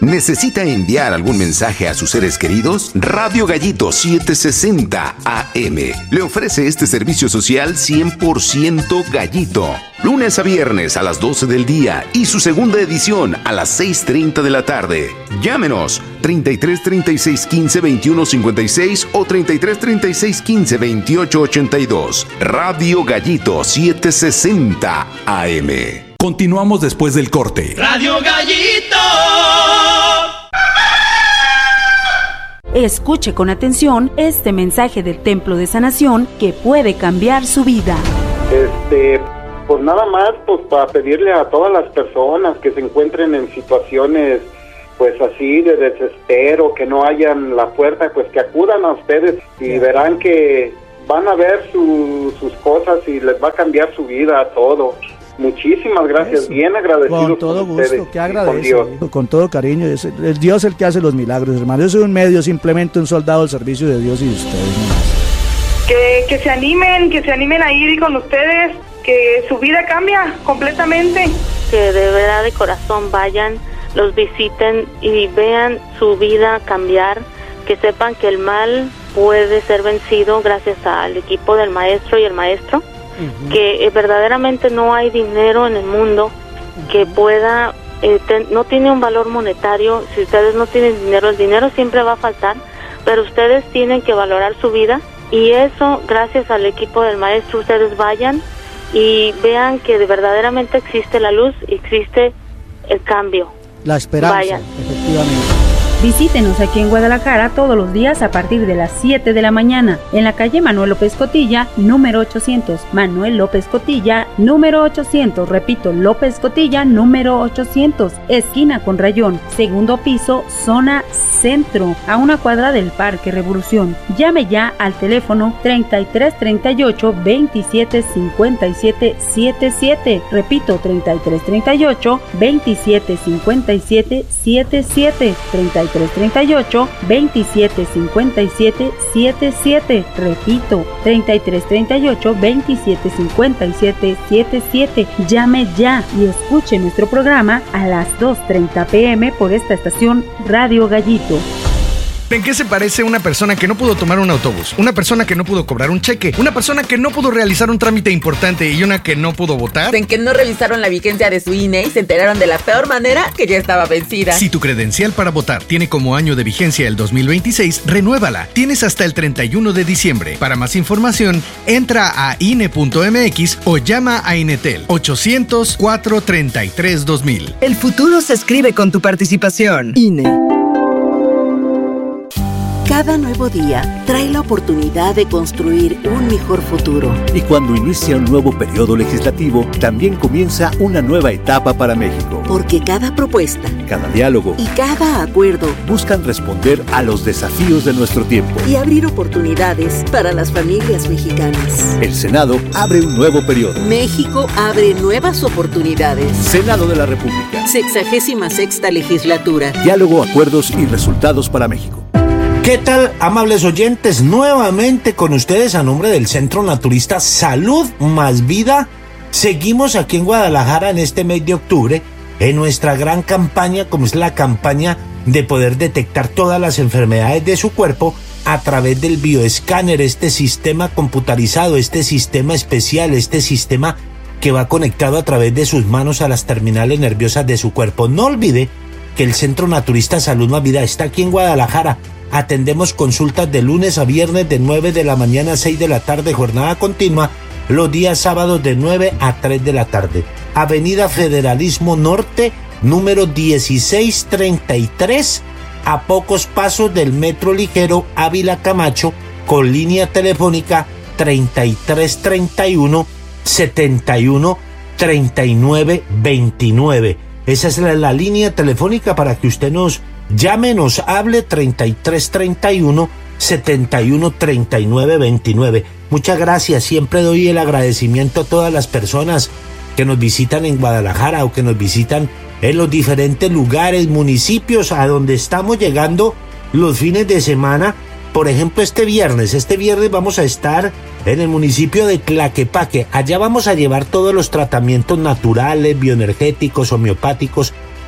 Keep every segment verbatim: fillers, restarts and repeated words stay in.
¿Necesita enviar algún mensaje a sus seres queridos? Radio Gallito setecientos sesenta A M le ofrece este servicio social cien por ciento gallito. Lunes a viernes a las doce del día y su segunda edición a las seis treinta de la tarde. Llámenos treinta y tres, treinta y seis, quince, veintiuno, cincuenta y seis o treinta y tres, treinta y seis, quince, veintiocho, ochenta y dos. Radio Gallito setecientos sesenta A M. Continuamos después del corte. Radio Gallito. Escuche con atención este mensaje del Templo de Sanación que puede cambiar su vida. Este, pues nada más, pues para pedirle a todas las personas que se encuentren en situaciones, pues así de desespero, que no hayan la fuerza, pues que acudan a ustedes y verán que van a ver su, sus cosas y les va a cambiar su vida, todo. Muchísimas gracias, Eso. bien agradecidos con todo con gusto, ustedes, que agradecido, con Dios. Con todo cariño, es el, el Dios el que hace los milagros, hermano. Yo soy un medio, simplemente un soldado al servicio de Dios y de ustedes nomás. Que, que se animen, que se animen a ir con ustedes, que su vida cambia completamente. Que de verdad de corazón vayan, los visiten y vean su vida cambiar, que sepan que el mal puede ser vencido gracias al equipo del maestro y el maestro. Uh-huh. Que eh, verdaderamente no hay dinero en el mundo uh-huh. que pueda, eh, ten, no tiene un valor monetario. Si ustedes no tienen dinero, el dinero siempre va a faltar, pero ustedes tienen que valorar su vida y eso gracias al equipo del maestro. Ustedes vayan y vean que de verdaderamente existe la luz, existe el cambio, la esperanza. Vayan. Efectivamente. Visítenos aquí en Guadalajara todos los días a partir de las siete de la mañana, en la calle Manuel López Cotilla, número ochocientos. Manuel López Cotilla, número ochocientos. Repito, López Cotilla, número ochocientos. Esquina con Rayón, segundo piso, zona centro, a una cuadra del Parque Revolución. Llame ya al teléfono treinta y tres, treinta y ocho, veintisiete, cincuenta y siete, setenta y siete. Repito, treinta y tres, treinta y ocho, veintisiete, cincuenta y siete, setenta y siete. treinta y tres, treinta y ocho, veintisiete, cincuenta y siete, setenta y siete. Repito, treinta y tres, treinta y ocho, veintisiete, cincuenta y siete, setenta y siete. Llame ya y escuche nuestro programa a las dos treinta pm por esta estación Radio Gallito. ¿En qué se parece una persona que no pudo tomar un autobús? Una persona que no pudo cobrar un cheque, una persona que no pudo realizar un trámite importante y una que no pudo votar. En que no revisaron la vigencia de su I N E y se enteraron de la peor manera que ya estaba vencida. Si tu credencial para votar tiene como año de vigencia el dos mil veintiséis, renuévala. Tienes hasta el treinta y uno de diciembre. Para más información, entra a I N E punto M X o llama a Inetel ochocientos, cuatrocientos treinta y tres, dos mil. El futuro se escribe con tu participación. I N E. Cada nuevo día trae la oportunidad de construir un mejor futuro. Y cuando inicia un nuevo periodo legislativo, también comienza una nueva etapa para México. Porque cada propuesta, cada diálogo y cada acuerdo buscan responder a los desafíos de nuestro tiempo y abrir oportunidades para las familias mexicanas. El Senado abre un nuevo periodo. México abre nuevas oportunidades. Senado de la República. Sexagésima sexta legislatura. Diálogo, acuerdos y resultados para México. ¿Qué tal, amables oyentes? Nuevamente con ustedes a nombre del Centro Naturista Salud Más Vida. Seguimos aquí en Guadalajara en este mes de octubre en nuestra gran campaña, como es la campaña de poder detectar todas las enfermedades de su cuerpo a través del bioescáner, este sistema computarizado, este sistema especial, este sistema que va conectado a través de sus manos a las terminales nerviosas de su cuerpo. No olvide que el Centro Naturista Salud Más Vida está aquí en Guadalajara. Atendemos consultas de lunes a viernes de nueve de la mañana a seis de la tarde, jornada continua, los días sábados de nueve a tres de la tarde. Avenida Federalismo Norte, número dieciséis treinta y tres, a pocos pasos del Metro Ligero Ávila Camacho, con línea telefónica treinta y tres treinta y uno, setenta y uno, treinta y nueve veintinueve. Esa es la, la línea telefónica para que usted nos llame, nos hable, treinta y tres treinta y uno, setenta y uno, treinta y nueve veintinueve. Muchas gracias, siempre doy el agradecimiento a todas las personas que nos visitan en Guadalajara o que nos visitan en los diferentes lugares, municipios a donde estamos llegando los fines de semana. Por ejemplo, este viernes, este viernes vamos a estar en el municipio de Tlaquepaque. Allá vamos a llevar todos los tratamientos naturales, bioenergéticos, homeopáticos,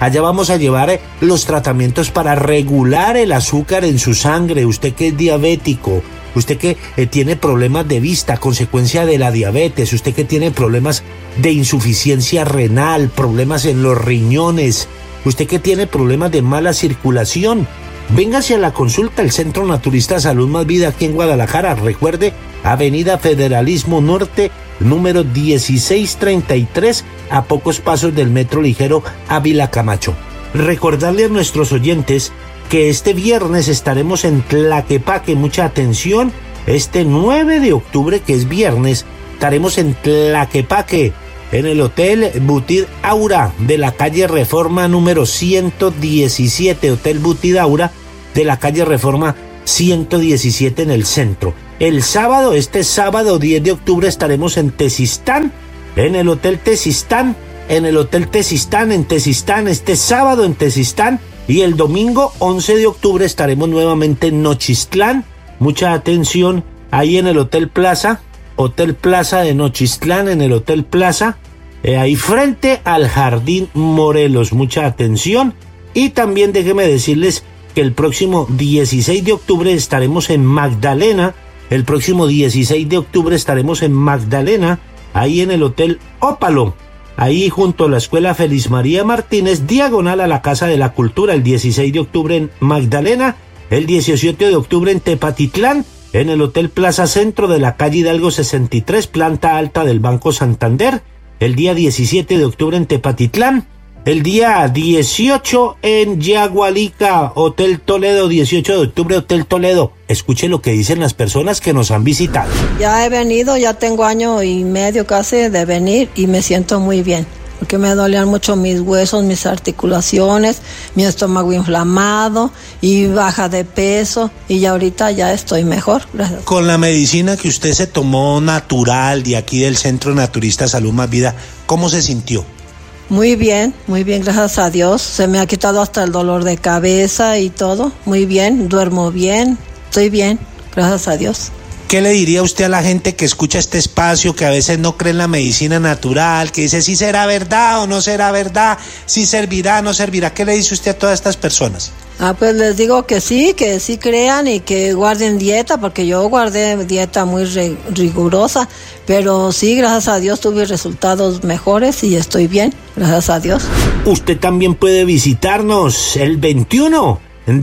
Allá vamos a llevar eh, los tratamientos para regular el azúcar en su sangre. Usted que es diabético, usted que eh, tiene problemas de vista a consecuencia de la diabetes, usted que tiene problemas de insuficiencia renal, problemas en los riñones, usted que tiene problemas de mala circulación, véngase a la consulta al Centro Naturista Salud Más Vida aquí en Guadalajara. Recuerde, Avenida Federalismo Norte, número dieciséis treinta y tres, a pocos pasos del Metro Ligero Ávila Camacho. Recordarle a nuestros oyentes que este viernes estaremos en Tlaquepaque. Mucha atención, este nueve de octubre, que es viernes, estaremos en Tlaquepaque, en el Hotel Butid Aura de la calle Reforma número ciento diecisiete, Hotel Butid Aura de la calle Reforma ciento diecisiete en el centro. El sábado, este sábado diez de octubre, estaremos en Tezistán, en el Hotel Tezistán, en el Hotel Tezistán, en Tezistán, este sábado en Tezistán, y el domingo once de octubre estaremos nuevamente en Nochistlán. Mucha atención, ahí en el Hotel Plaza, Hotel Plaza de Nochistlán, en el Hotel Plaza, eh, ahí frente al Jardín Morelos. Mucha atención. Y también déjenme decirles que el próximo dieciséis de octubre estaremos en Magdalena. El próximo dieciséis de octubre estaremos en Magdalena, ahí en el Hotel Ópalo, ahí junto a la Escuela Feliz María Martínez, diagonal a la Casa de la Cultura. El dieciséis de octubre en Magdalena, el diecisiete de octubre en Tepatitlán, en el Hotel Plaza Centro de la calle Hidalgo sesenta y tres, planta alta del Banco Santander. El día diecisiete de octubre en Tepatitlán. El día dieciocho en Yagualica, Hotel Toledo, dieciocho de octubre, Hotel Toledo. Escuche lo que dicen las personas que nos han visitado. Ya he venido, ya tengo año y medio casi de venir y me siento muy bien, porque me dolían mucho mis huesos, mis articulaciones, mi estómago inflamado y baja de peso, y ya ahorita ya estoy mejor, gracias. Con la medicina que usted se tomó natural de aquí del Centro Naturista Salud Más Vida, ¿cómo se sintió? Muy bien, muy bien, gracias a Dios. Se me ha quitado hasta el dolor de cabeza y todo. Muy bien, duermo bien, estoy bien, gracias a Dios. ¿Qué le diría usted a la gente que escucha este espacio, que a veces no cree en la medicina natural, que dice si será verdad o no será verdad, si servirá o no servirá? ¿Qué le dice usted a todas estas personas? Ah, pues les digo que sí, que sí crean y que guarden dieta, porque yo guardé dieta muy re- rigurosa, pero sí, gracias a Dios tuve resultados mejores y estoy bien, gracias a Dios. Usted también puede visitarnos el veintiuno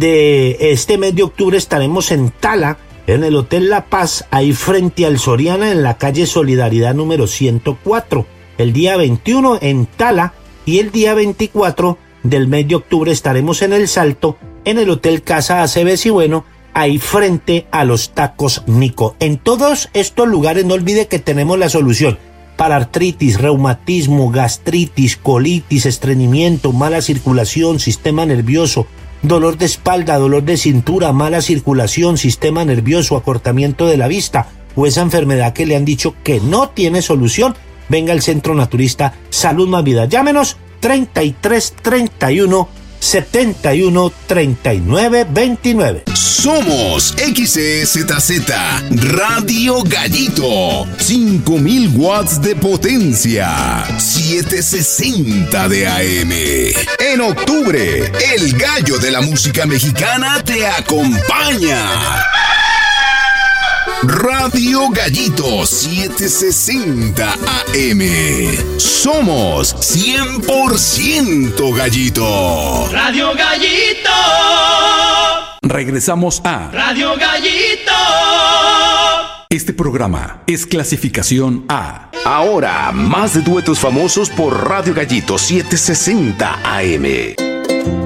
de este mes de octubre. Estaremos en Tala, en el Hotel La Paz, ahí frente al Soriana, en la calle Solidaridad número ciento cuatro. El día veintiuno en Tala, y el día veinticuatro del mes de octubre estaremos en El Salto, en el Hotel Casa Aceves y Bueno, ahí frente a los Tacos Nico. En todos estos lugares no olvide que tenemos la solución para artritis, reumatismo, gastritis, colitis, estreñimiento, mala circulación, sistema nervioso, dolor de espalda, dolor de cintura, mala circulación, sistema nervioso, acortamiento de la vista o esa enfermedad que le han dicho que no tiene solución. Venga al Centro Naturista Salud Más Vida. Llámenos treinta y tres treinta y uno setenta y uno treinta y nueve veintinueve. Somos X E Z Z Radio Gallito, cinco mil watts de potencia, setecientos sesenta de A M. En octubre, el gallo de la música mexicana te acompaña. Radio Gallito setecientos sesenta A M. Somos cien por ciento gallito. Radio Gallito. Regresamos a Radio Gallito. Este programa es clasificación A. Ahora, más de duetos famosos por Radio Gallito setecientos sesenta A M.